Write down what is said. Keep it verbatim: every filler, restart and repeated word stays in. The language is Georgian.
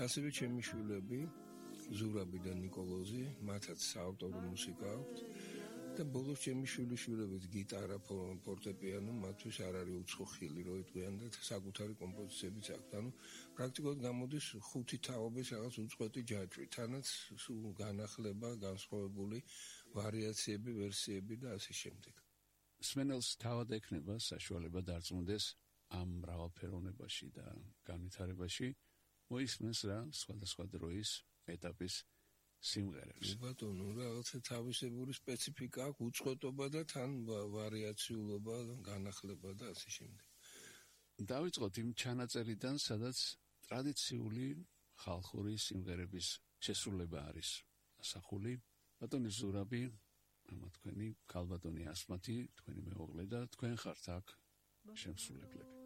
ასევე ჩემი შვილები, ზურაბი და ნიკოლოზი, მათაც საავტორო მუსიკა აქვთ. და ბოლოს ჩემი შვილიშვილების გიტარა, ფორტეპიანო, მათთვის არ არის უცხო ხილი, რო იტყვიან და საკუთარი კომპოზიციებიც აქვთ. ანუ პრაქტიკულად გამოდის ხუთი თაობის რაღაც უწყვეტი ჯაჭვი, თანაც სულ განახლება, განსხვავებული ვარიაციები, ვერსიები და ასე შემდეგ. მსმენელს თავად ექნება საშუალება დარწმუნდეს ამ მრავალფეროვნებაში და განვითარებაში, მოისმენს რა სხვადასხვა დროის ეტაპის სიმღერებს. ბატონო, რაღაცა თავისებური სპეციფიკა აქვს, უწყვეტობა და თან ვარიაციულობა, განახლება და ასე შემდეგ. დავიწყოთ იმ ჩანაწერიდან, სადაც ტრადიციული ხალხური სიმღერების შესრულება არის ასახული. ბატონი ზურაბი, ამა თქვენი ქალბატონი ასმათი, თქვენი მეუღლე და თქვენ ხართ აქ შემსრულებლები.